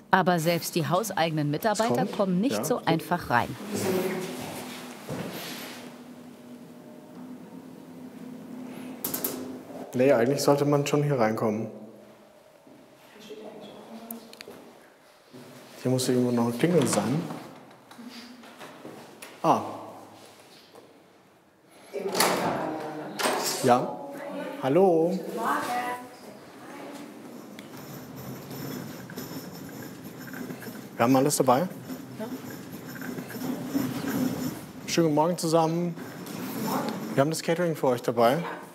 Aber selbst die hauseigenen Mitarbeiter kommen nicht so einfach rein. Nee, eigentlich sollte man schon hier reinkommen. Hier muss irgendwo noch ein Klingel sein. Ah. Ja. Hallo. Wir haben alles dabei. Ja. Schönen guten Morgen zusammen. Wir haben das Catering für euch dabei.